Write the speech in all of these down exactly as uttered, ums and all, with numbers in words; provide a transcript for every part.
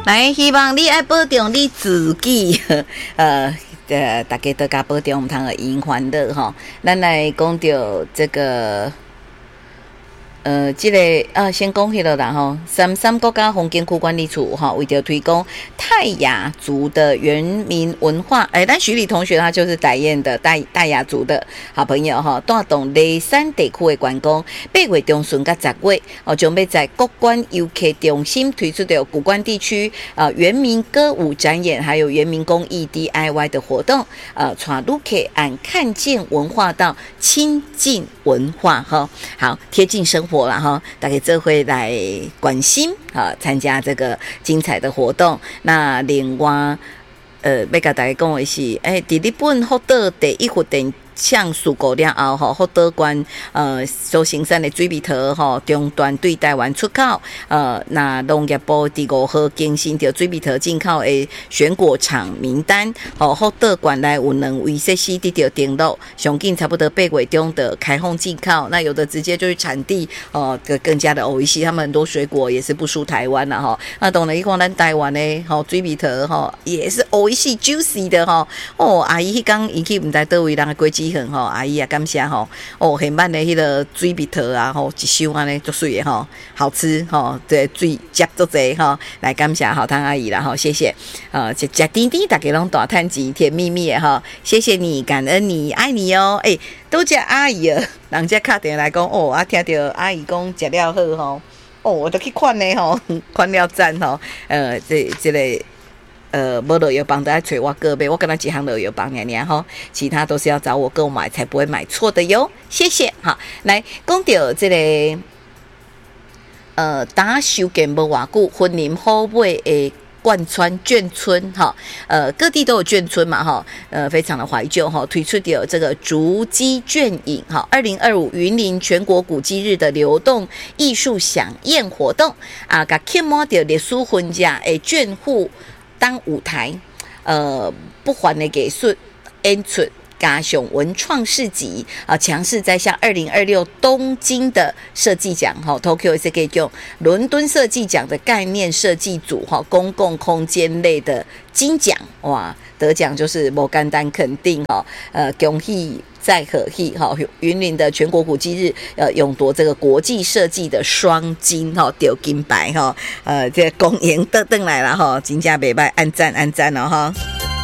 来，希望你爱保重你自己，呃。呃，大家都加保重，唔通个因欢乐吼。咱来讲到这个，呃，这个啊，先讲迄个啦吼。三三国家风景区管理处哈，为着推广泰雅族的原民文化，哎、欸，咱徐礼同学他就是傣燕的傣傣雅族的好朋友哈，带动雷山地区的员工，八月中旬甲十月哦，将要在国馆游客中心推出的古关地区啊、呃、原民歌舞展演，还有原民工艺 D I Y 的活动，呃，带旅客按看见文化到亲近文化哈，好贴近生活啦哈，大家这会来关心啊，参加这个精彩的活动。那另外，呃，要甲大家讲的是，诶，伫日本福岛第一户电像事故了后，吼，福岛县呃所生产的水蜜桃吼，中断对台湾出口。呃，那农业部第五号更新着水蜜桃进口的选果厂名单。哦，福岛县内有两位设施得到登录，上近差不多八月中的开放进口。那有的直接就是产地哦，呃、更加的欧一些，他们很多水果也是不输台湾了哈。那当然，一看咱台湾的吼水蜜桃吼也是欧一些 juicy 的哈。哦，阿姨迄刚伊去唔知倒位人的果子。吼，阿姨啊，感谢吼，哦，很慢的迄个水蜜桃啊，吼，一箱安尼足水的吼，好吃吼，对，水接足济吼，来感谢好汤阿姨啦，吼，谢谢，呃，食食甜甜，大家拢大趁钱，甜蜜蜜的吼，谢谢你，感恩你，爱你哦，诶、欸，都叫阿姨啊，人家打电话来讲，哦，啊，听到阿姨讲食了好吼，哦，我都去看呢吼，看了赞吼，呃，这这个。呃，无乐友帮都要找我哥呗，我跟他几行乐友帮娘娘哈，其他都是要找我购买才不会买错的哟，谢谢。好，来讲到这个呃，打修建无偌久，婚林好尾诶。贯穿眷村哈，呃，各地都有眷村嘛哈，呃，非常的怀旧哈，推出的这个竹鸡眷影哈，二零二五云林全国古迹日的流动艺术飨宴活动啊，甲启摩的历史婚嫁诶眷户当舞台，呃，不还的艺术演出。加上文创市集啊，强势在向二零二六东京的设计奖哈 ，Tokyo 是可以用伦敦设计奖的概念设计组哈，公共空间类的金奖哇，得奖就是不简单肯定哈，呃，恭喜再贺喜哈，云林的全国古迹日呃，勇夺这个国际设计的双金哈，丢金牌哈，呃，这公营得登来了哈，金价袂歹，按赞按赞了哈。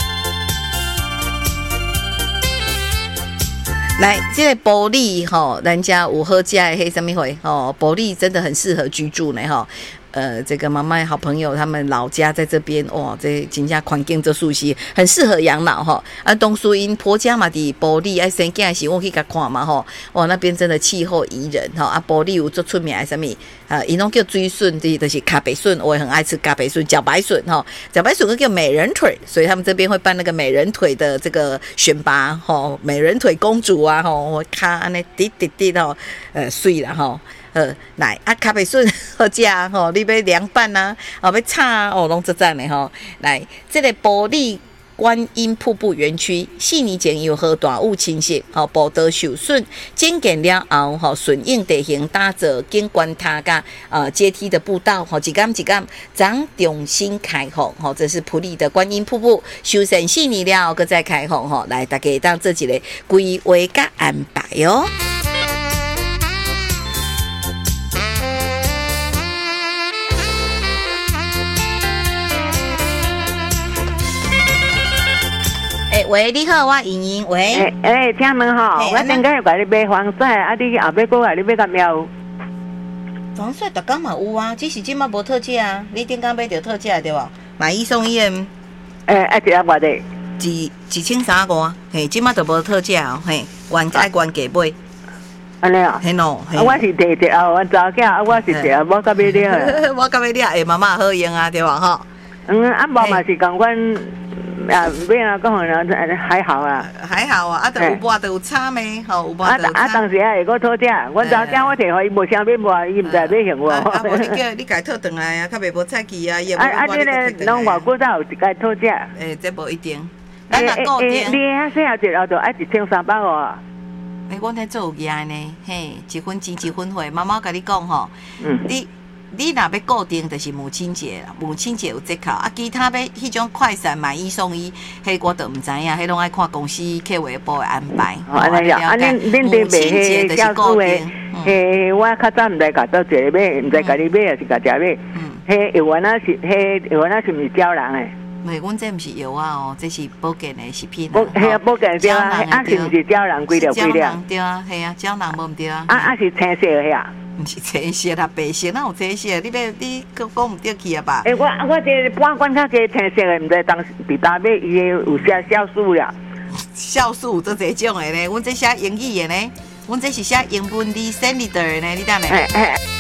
来，这个玻璃哈，人家有好食的迄什么会哦，玻璃真的很适合居住呢哈。呃，这个妈妈好朋友他们老家在这边，哇，这真正环境这熟悉，很适合养老哈。啊，东苏因婆家嘛的玻璃爱生囝时，我去甲看嘛吼，哇，那边真的气候宜人哈。啊，玻璃有做出名的什么？啊，伊拢叫水笋，这就是咖啡笋，我也很爱吃咖啡笋、茭白笋哈。茭白笋又叫美人腿，所以他们这边会办那个美人腿的这个选拔哈，美人腿公主啊哈，我看安尼滴滴滴到呃水啦哈。呃，来啊，咖啡笋好食吼，你要凉拌啊，哦，要炒啊，哦，拢这赞的吼。来，这个玻璃观音瀑布园区，四年前有河大雾侵袭，吼，步道受损，建建了后，吼，顺应地形打造景观塔甲呃阶梯的步道，吼，一间一间将重新开放，吼，这是埔里的观音瀑布，修缮四年了后，搁再开放，吼，来，大家当这一个规划甲安排哦。喂，你好，我莹莹。喂， 诶诶、欸，请问吼，我顶个甲你买房仔，啊，你后尾过来，你要甲了？ 房仔逐工嘛有啊，只是今嘛无特价啊。你顶个买着特价对无？买一送一。诶、 欸，啊，一下偌济？ 一一千三五，嘿，今嘛就无特价哦，嘿，原价原价买。 安尼啊？ 嘿喏， 啊，我是第一啊，我查囝，啊，我是第一，我甲买了。 我甲买了，诶，妈妈好用啊，对无吼？ 嗯，啊，无嘛是共阮。啊，不要讲了，还好啊， 还好啊，啊，都有抹都有差咩，吼，有抹都有差。啊，当时还会个讨价，阮查囝我摕互伊无啥要抹，伊毋知要用我。 啊，无你叫你家讨转来啊，较袂无菜气啊，伊也无啊啊，这个拢偌久才有一家讨价。 诶，这无一定。咱若固定， 你遐细后一后就爱一千三百五啊。 诶，阮迄做有业呢，嘿，一分钱一分货，妈妈甲你讲吼，嗯，你你若要固定，就是母亲节啦，母亲节有折扣啊。其他要迄种快闪买一送一，迄我都唔知影，迄拢爱看公司客户部的安排。 哦，安尼呀，啊，恁恁伫卖迄酵素的，嘿，我较早唔知甲倒一个买，唔知甲你买还是甲食买。嗯，迄药丸啊是，迄药丸啊是毋是胶囊诶？ 袂，阮这毋是药啊哦，这是保健的食品。 保，嘿啊，保健对啊，啊是毋是胶囊几条几条？胶囊对啊，系啊，胶囊无毋对啊。 啊啊是青色的遐。 毋是青色啦，白色哪有青色？你要你讲讲毋对去啊吧？ 诶、欸，我我这半罐较这青色的，毋知当时伫搭买伊有写酵素啦。 酵素做这种的呢，阮这写英语的呢，阮这是写英文的 Senator 呢，你知没？